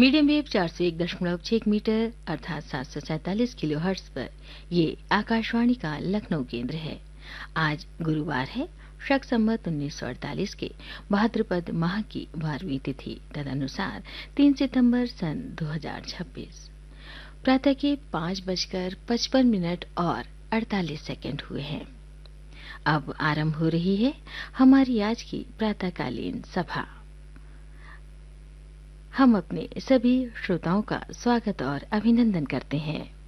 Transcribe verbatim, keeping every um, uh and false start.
Medium wave चार सौ एक दशमलव छह मीटर अर्थात सात सौ सैंतालीस किलो हर्ट्ज पर ये आकाशवाणी का लखनऊ केंद्र है। आज गुरुवार है, शक संवत उन्नीस सौ अड़तालीस के भाद्रपद माह की बारहवीं तिथि तदनुसार तीन सितंबर सन दो हजार छब्बीस। प्रातः के पाँच बजकर पचपन मिनट और अड़तालीस सेकंड हुए हैं। अब आरंभ हो रही है हमारी आज की प्रातःकालीन सभा। हम अपने सभी श्रोताओं का स्वागत और अभिनंदन करते हैं।